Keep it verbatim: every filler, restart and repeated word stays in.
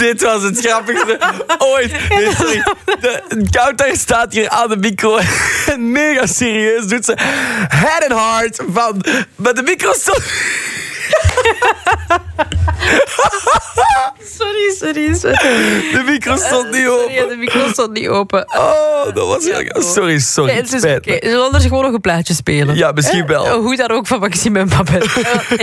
Dit was het grappigste ooit. Nee, sorry. De Kouter staat hier aan de micro en mega serieus doet ze Head and Heart van... Maar de micro stond... Sorry, sorry, sorry. De micro stond niet open. Sorry, de micro stond niet open. Oh, dat was... Ja, sorry, sorry. Nee, het is Spijt oké. me. Zullen we anders gewoon nog een plaatje spelen? Ja, misschien wel. Hoe dan ook van Maxime en Babette.